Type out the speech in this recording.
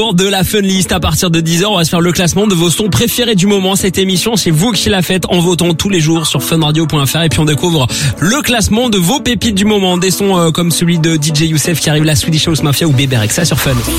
De la Fun List à partir de 10h, on va se faire le classement de vos sons préférés du moment. Cette émission, c'est vous qui la faites en votant tous les jours sur funradio.fr et puis on découvre le classement de vos pépites du moment. Des sons comme celui de DJ Youssef qui arrive, la Swedish House Mafia ou Bébé Rexha sur Fun.